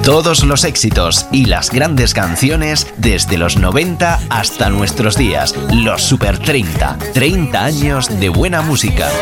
Todos los éxitos y las grandes canciones desde los 90 hasta nuestros días. Los Super 30. 30 años de buena música.